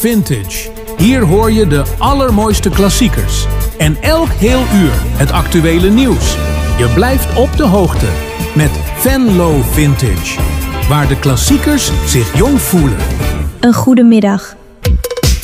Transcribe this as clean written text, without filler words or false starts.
Vintage. Hier hoor je de allermooiste klassiekers. En elk heel uur het actuele nieuws. Je blijft op de hoogte met Venlo Vintage. Waar de klassiekers zich jong voelen. Een goede middag.